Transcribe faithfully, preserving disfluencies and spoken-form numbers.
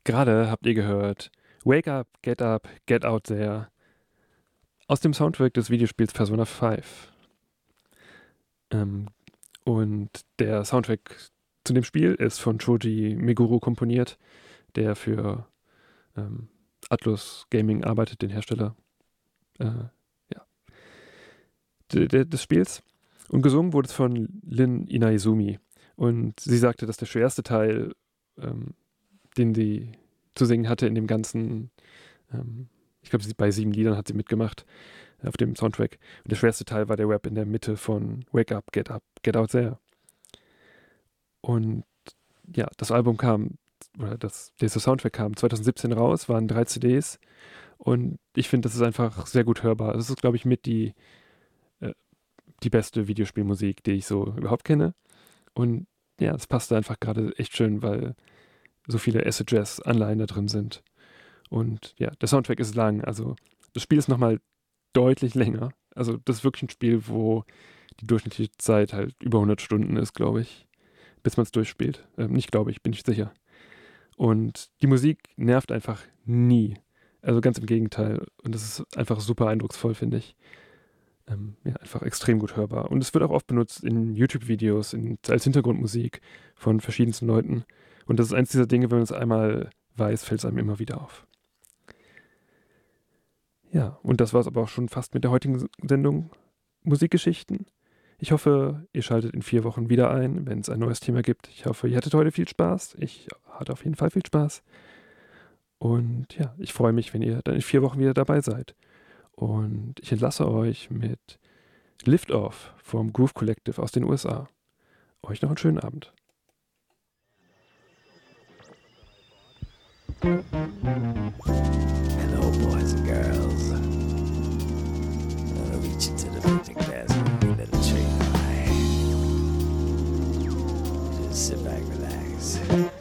Gerade habt ihr gehört Wake Up, Get Up, Get Out There aus dem Soundtrack des Videospiels Persona fünf. Ähm, und der Soundtrack zu dem Spiel ist von Shoji Meguro komponiert, der für ähm, Atlus Gaming arbeitet, den Hersteller äh, ja, de, de, des Spiels. Und gesungen wurde es von Lin Inaizumi. Und sie sagte, dass der schwerste Teil, ähm, den sie zu singen hatte in dem ganzen, ähm, ich glaube, bei sieben Liedern hat sie mitgemacht äh, auf dem Soundtrack. Und der schwerste Teil war der Rap in der Mitte von Wake Up, Get Up, Get Out There. Und ja, das Album kam, oder das, dieser Soundtrack kam zwanzig siebzehn raus, waren drei C Ds. Und ich finde, das ist einfach sehr gut hörbar. Das ist, glaube ich, mit die, äh, die beste Videospielmusik, die ich so überhaupt kenne. Und ja, es passte einfach gerade echt schön, weil so viele Acid Jazz Anleihen da drin sind. Und ja, der Soundtrack ist lang. Also das Spiel ist nochmal deutlich länger. Also das ist wirklich ein Spiel, wo die durchschnittliche Zeit halt über hundert Stunden ist, glaube ich, bis man es durchspielt. Ähm, nicht glaube ich, bin ich sicher. Und die Musik nervt einfach nie. Also ganz im Gegenteil. Und das ist einfach super eindrucksvoll, finde ich. Ähm, ja, einfach extrem gut hörbar. Und es wird auch oft benutzt in YouTube-Videos, in, als Hintergrundmusik von verschiedensten Leuten. Und das ist eins dieser Dinge, wenn man es einmal weiß, fällt es einem immer wieder auf. Ja, und das war es aber auch schon fast mit der heutigen Sendung Musikgeschichten. Ich hoffe, ihr schaltet in vier Wochen wieder ein, wenn es ein neues Thema gibt. Ich hoffe, ihr hattet heute viel Spaß. Ich hatte auf jeden Fall viel Spaß. Und ja, ich freue mich, wenn ihr dann in vier Wochen wieder dabei seid. Und ich entlasse euch mit Lift Off vom Groove Collective aus den U S A. Euch noch einen schönen Abend. Hello, boys and girls. I'm gonna reach into the picnic basket with a little treat. Just sit back, relax.